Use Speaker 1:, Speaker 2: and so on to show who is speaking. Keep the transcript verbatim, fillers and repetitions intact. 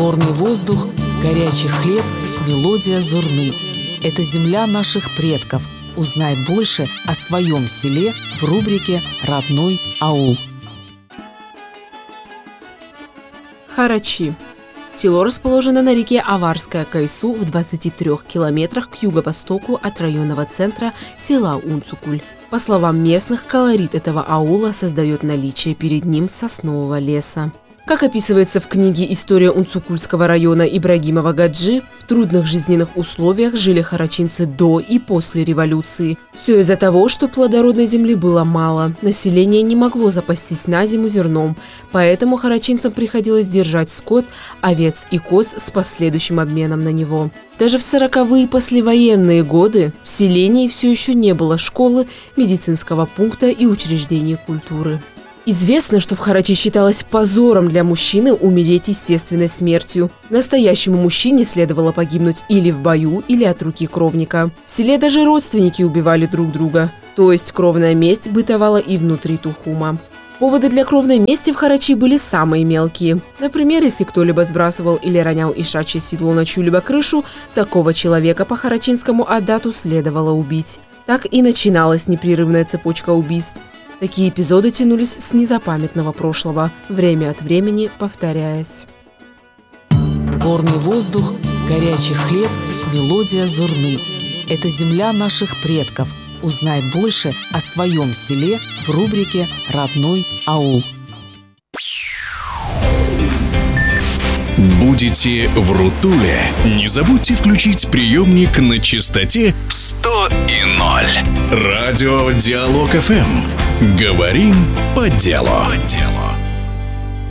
Speaker 1: Горный воздух, горячий хлеб, мелодия зурны. Это земля наших предков. Узнай больше о своем селе в рубрике «Родной аул».
Speaker 2: Харачи. Село расположено на реке Аварская Кайсу в двадцати трёх километрах к юго-востоку от районного центра села Унцукуль. По словам местных, колорит этого аула создает наличие перед ним соснового леса. Как описывается в книге «История Унцукульского района» Ибрагимова Гаджи, в трудных жизненных условиях жили харачинцы до и после революции. Все из-за того, что плодородной земли было мало, население не могло запастись на зиму зерном, поэтому харачинцам приходилось держать скот, овец и коз с последующим обменом на него. Даже в сороковые послевоенные годы в селении все еще не было школы, медицинского пункта и учреждений культуры. Известно, что в Харачи считалось позором для мужчины умереть естественной смертью. Настоящему мужчине следовало погибнуть или в бою, или от руки кровника. В селе даже родственники убивали друг друга, то есть кровная месть бытовала и внутри Тухума. Поводы для кровной мести в Харачи были самые мелкие. Например, если кто-либо сбрасывал или ронял ишачье седло на чью-либо крышу, такого человека по харачинскому адату следовало убить. Так и начиналась непрерывная цепочка убийств. Такие эпизоды тянулись с незапамятного прошлого, время от времени повторяясь.
Speaker 1: Горный воздух, горячий хлеб, мелодия зурны. Это земля наших предков. Узнай больше о своем селе в рубрике «Родной аул».
Speaker 3: Будете в Рутуле? Не забудьте включить приемник на частоте сто и ноль. Радио Диалог эф эм. Говорим по делу.